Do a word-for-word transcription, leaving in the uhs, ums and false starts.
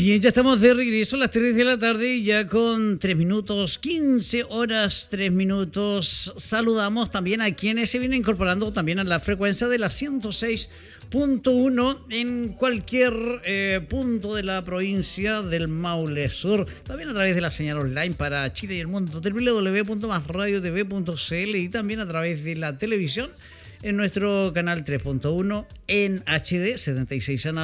Bien, ya estamos de regreso a las tres de la tarde, ya con tres minutos, quince horas, tres minutos. Saludamos también a quienes se vienen incorporando también a la frecuencia de la ciento seis punto uno en cualquier eh, punto de la provincia del Maule Sur. También a través de la señal online para Chile y el mundo, doble u doble u doble u punto más radio t v punto c l, y también a través de la televisión en nuestro canal tres punto uno en H D, setenta y seis